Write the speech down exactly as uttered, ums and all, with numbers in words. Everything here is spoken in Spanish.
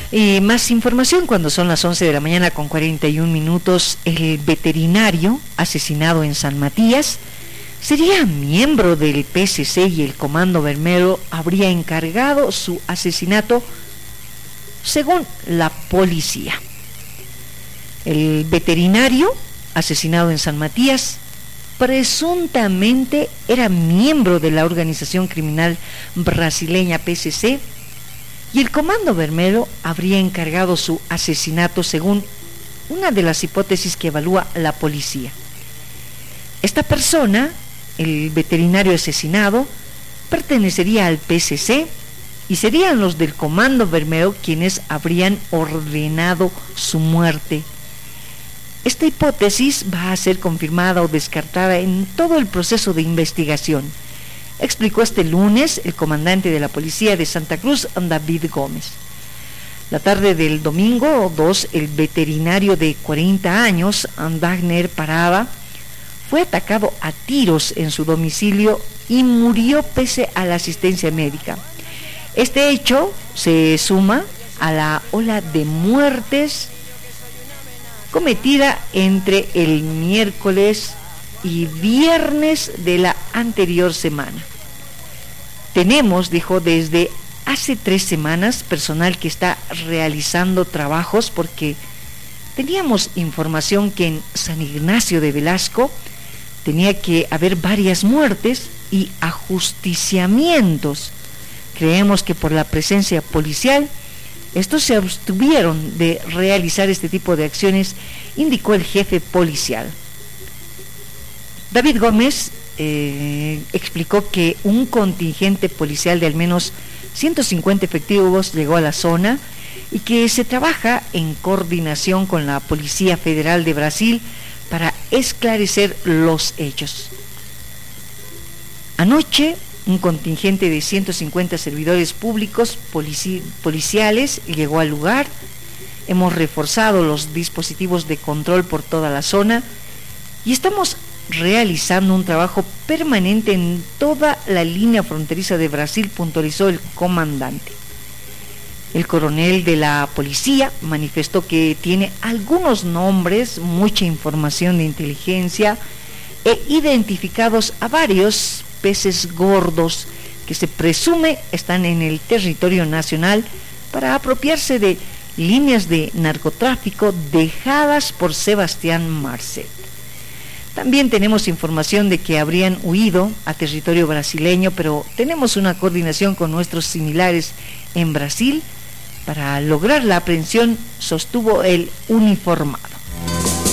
Y más información cuando son las once de la mañana con cuarenta y un minutos. El veterinario asesinado en San Matías sería miembro del P C C y el Comando Bermejo habría encargado su asesinato, según la policía. El veterinario asesinado en San Matías presuntamente era miembro de la organización criminal brasileña P C C y el Comando Bermejo habría encargado su asesinato, según una de las hipótesis que evalúa la policía. Esta persona, el veterinario asesinado, pertenecería al P C C y serían los del Comando Bermejo quienes habrían ordenado su muerte. Esta hipótesis va a ser confirmada o descartada en todo el proceso de investigación, explicó este lunes el comandante de la policía de Santa Cruz, David Gómez. La tarde del domingo dos, el veterinario de cuarenta años, Wagner Parada, fue atacado a tiros en su domicilio y murió pese a la asistencia médica. Este hecho se suma a la ola de muertes cometida entre el miércoles y viernes de la anterior semana. Tenemos, dijo, desde hace tres semanas personal que está realizando trabajos porque teníamos información que en San Ignacio de Velasco tenía que haber varias muertes y ajusticiamientos. Creemos que por la presencia policial estos se abstuvieron de realizar este tipo de acciones, indicó el jefe policial. David Gómez eh, explicó que un contingente policial de al menos ciento cincuenta efectivos llegó a la zona y que se trabaja en coordinación con la Policía Federal de Brasil para esclarecer los hechos. Anoche, un contingente de ciento cincuenta servidores públicos polici- policiales llegó al lugar. Hemos reforzado los dispositivos de control por toda la zona y estamos realizando un trabajo permanente en toda la línea fronteriza de Brasil, puntualizó el comandante. El coronel de la policía manifestó que tiene algunos nombres, mucha información de inteligencia e identificados a varios peces gordos que se presume están en el territorio nacional para apropiarse de líneas de narcotráfico dejadas por Sebastián Marcet. También tenemos información de que habrían huido a territorio brasileño, pero tenemos una coordinación con nuestros similares en Brasil para lograr la aprehensión, sostuvo el uniformado.